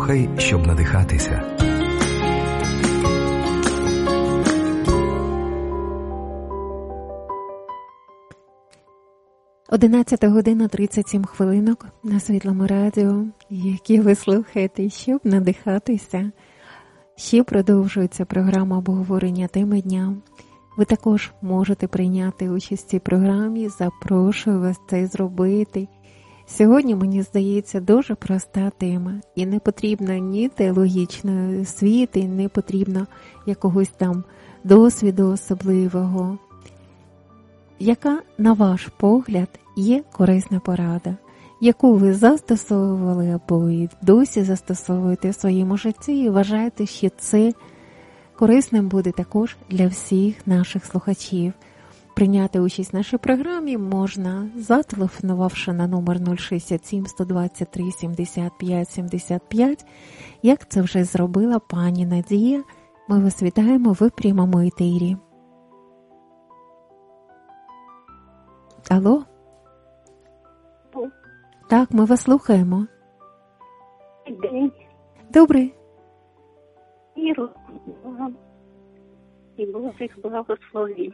Слухай, щоб надихатися. Одинадцята година 37 хвилинок на Світлому радіо, які ви слухаєте, щоб надихатися. Ще продовжується програма обговорення теми дня. Ви також можете прийняти участь у цій програмі, запрошую вас це зробити. Сьогодні, мені здається, дуже проста тема. І не потрібно ні теологічної освіти, не потрібно якогось там досвіду особливого. Яка, на ваш погляд, є корисна порада, яку ви застосовували або і досі застосовуєте в своєму житті і вважаєте, що це корисним буде також для всіх наших слухачів? Прийняти участь в нашій програмі можна, зателефонувавши на номер 067 123 75 75, як це вже зробила пані Надія. Ми вас вітаємо в прямому етері. Алло? Так, ми вас слухаємо. День. Добрий. Миру вам і Божих благословень.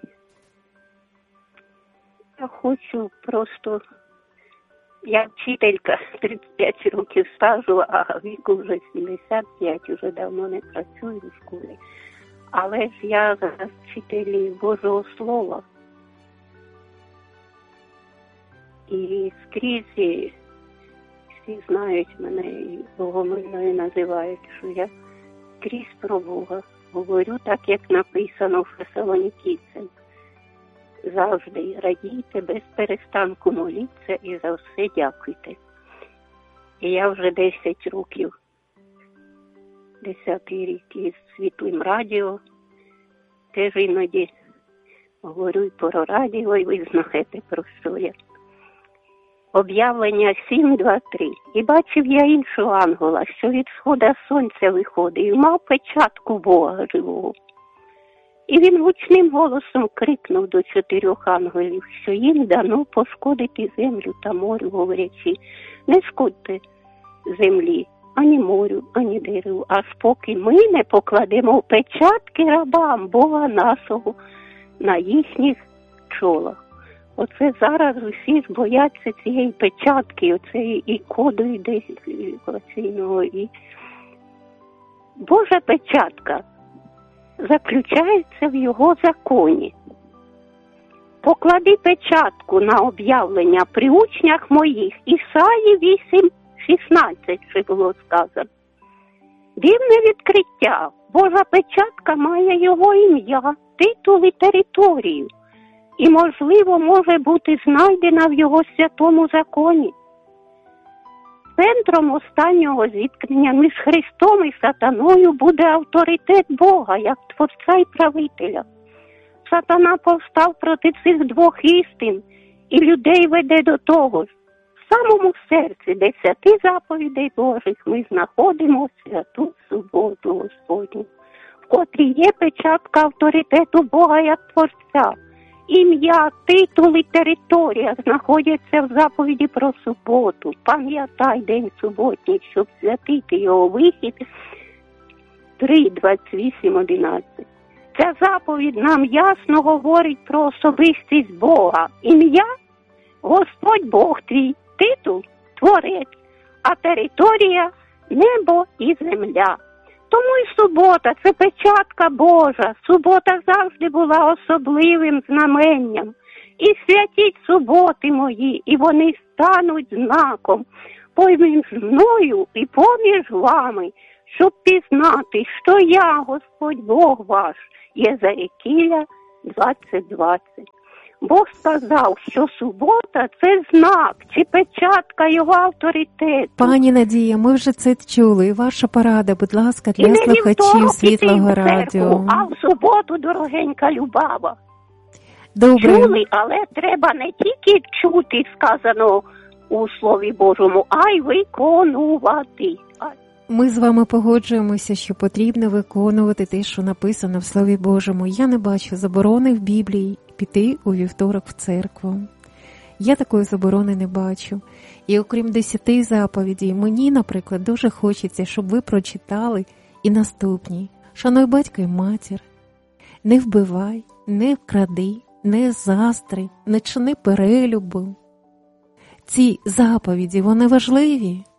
Я хочу просто, я вчителька, 35 років стажу, а віку вже 75, вже давно не працюю в школі. Але ж я зараз вчитель Божого Слова. І скрізь всі знають мене і Богомильною називають, що я скрізь про Бога говорю, так як написано в Фесалонікійцям. Завжди радійте, без перестанку моліться і за все дякуйте. І я вже 10 років, 10-й рік із Світлим радіо, теж іноді говорю і про радіо, і ви знаєте, про що я. Об'явлення 7.2.3. І бачив я іншого ангела, що від схода сонця виходив, і мав печатку Бога живого. І він гучним голосом крикнув до 4 ангелів, що їм дано пошкодити землю та морю, говорячи, не шкодьте землі, ані морю, ані дереву, аж поки ми не покладемо печатки рабам Бога нашого на їхніх чолах. Оце зараз усі ж бояться цієї печатки, оцеї і коду ідентифікаційного. І Божа печатка заключається в його законі. Поклади печатку на об'явлення при учнях моїх. Ісаї 8:16, що було сказано. Дивне відкриття. Божа печатка має його ім'я, титул і територію. І, можливо, може бути знайдена в його святому законі. Центром останнього зіткнення між Христом і сатаною буде авторитет Бога, як Творця і правителя. Сатана повстав проти цих двох істин і людей веде до того ж. В самому серці 10 заповідей Божих ми знаходимо святу суботу Господню, в котрій є печатка авторитету Бога як Творця. Ім'я, титул і територія знаходяться в заповіді про суботу. Пам'ятай день суботній, щоб святити його вихід. 3:28-11. Ця заповідь нам ясно говорить про особистість Бога. Ім'я – Господь Бог твій, титул – Творець, а територія – небо і земля. Тому і субота – це печатка Божа. Субота завжди була особливим знаменням. І святіть суботи мої, і вони стануть знаком поміж мною і поміж вами, щоб пізнати, що я, Господь Бог ваш, Єзекіля 20:20. Бог сказав, що субота – це знак чи печатка його авторитету. Пані Надія, ми вже це чули. Ваша порада, будь ласка, для слухачів Світлого радіо. А в суботу, дорогенька Любава. Добре. Чули, але треба не тільки чути сказано у Слові Божому, а й виконувати. Ми з вами погоджуємося, що потрібно виконувати те, що написано в Слові Божому. Я не бачу заборони в Біблії піти у вівторок в церкву. Я такої заборони не бачу. І окрім 10 заповідей, мені, наприклад, дуже хочеться, щоб ви прочитали і наступні. Шануй батька і матір, не вбивай, не вкради, не заздри, не чини перелюбу. Ці заповіді, вони важливі.